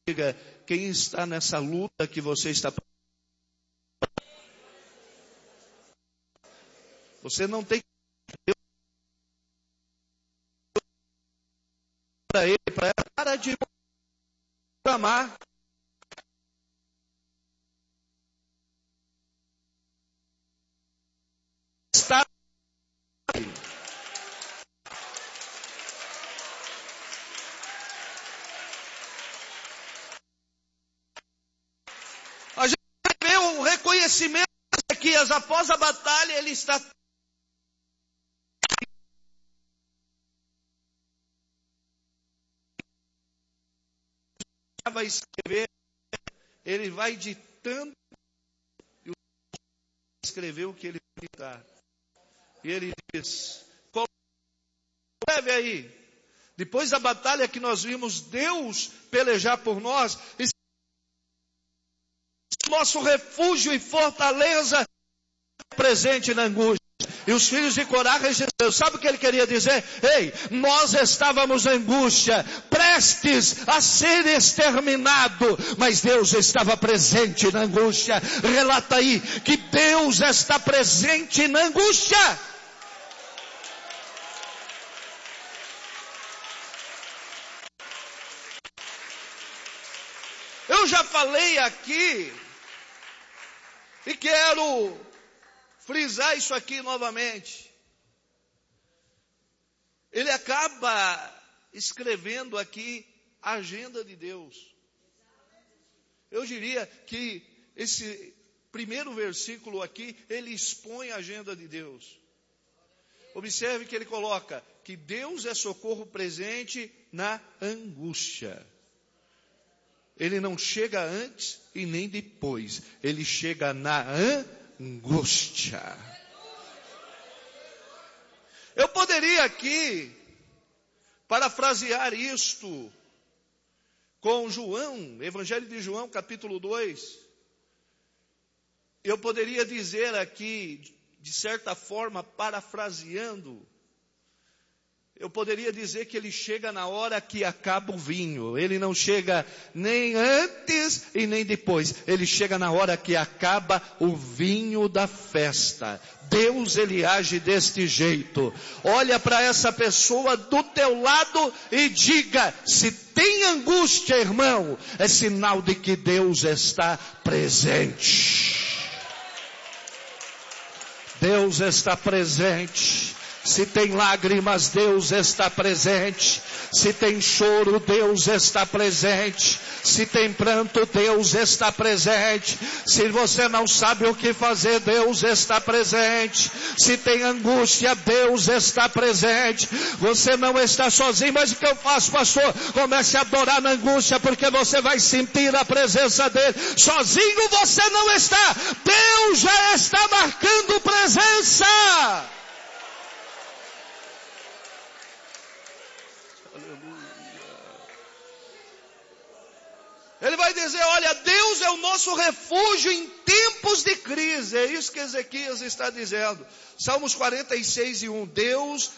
diga, quem está nessa luta que você está... Você não tem que... Para ele, para ela, para de amar. Está... A gente vê o reconhecimento aqui, após a batalha, ele está... Vai escrever, ele vai ditando e escrever o que ele está. E ele diz, escreve aí, depois da batalha que nós vimos Deus pelejar por nós, nosso refúgio e fortaleza presente na angústia. E os filhos de Corá registraram. Sabe o que ele queria dizer? Ei, nós estávamos em angústia, prestes a ser exterminado, mas Deus estava presente na angústia. Relata aí que Deus está presente na angústia. Eu já falei aqui e quero frisar isso aqui novamente. Ele acaba escrevendo aqui a agenda de Deus. Eu diria que esse primeiro versículo aqui, ele expõe a agenda de Deus. Observe que ele coloca que Deus é socorro presente na angústia. Ele não chega antes e nem depois. Ele chega na angústia. Eu poderia aqui parafrasear isto com João, Evangelho de João, capítulo 2. Eu poderia dizer aqui, de certa forma, parafraseando, eu poderia dizer que ele chega na hora que acaba o vinho. Ele não chega nem antes e nem depois. Ele chega na hora que acaba o vinho da festa. Deus, ele age deste jeito. Olha para essa pessoa do teu lado e diga, se tem angústia, irmão, é sinal de que Deus está presente. Deus está presente. Se tem lágrimas, Deus está presente. Se tem choro, Deus está presente. Se tem pranto, Deus está presente. Se você não sabe o que fazer, Deus está presente. Se tem angústia, Deus está presente. Você não está sozinho, mas o que eu faço, pastor? Comece a adorar na angústia, porque você vai sentir a presença dele. Sozinho você não está. Deus já está marcando presença. Ele vai dizer, olha, Deus é o nosso refúgio em tempos de crise. É isso que Ezequias está dizendo. Salmos 46:1. Deus